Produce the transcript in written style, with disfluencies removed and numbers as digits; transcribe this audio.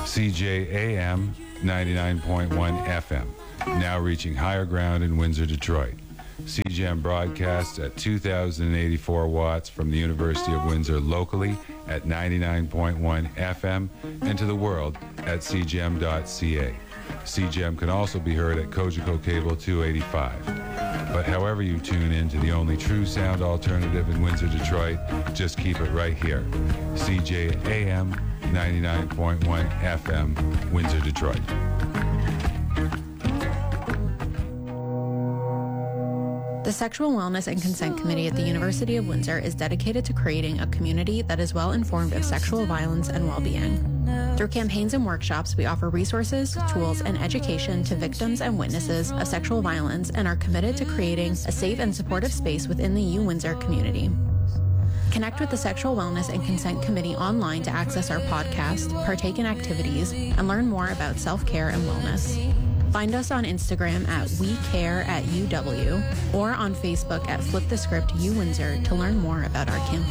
CJAM 99.1 FM, now reaching higher ground in Windsor, Detroit. CJAM broadcasts at 2,084 watts from the University of Windsor locally at 99.1 FM and to the world at cjam.ca. CJAM can also be heard at Cogeco Cable 285. But however you tune in to the only true sound alternative in Windsor, Detroit, just keep it right here. CJAM 99.1 FM, Windsor, Detroit. The Sexual Wellness and Consent Committee at the University of Windsor is dedicated to creating a community that is well informed of sexual violence and well-being. Through campaigns and workshops, we offer resources, tools, and education to victims and witnesses of sexual violence and are committed to creating a safe and supportive space within the U-Windsor community. Connect with the Sexual Wellness and Consent Committee online to access our podcast, partake in activities, and learn more about self-care and wellness. Find us on Instagram at WeCareAtUW or on Facebook at Flip the Script U Windsor to learn more about our campaign.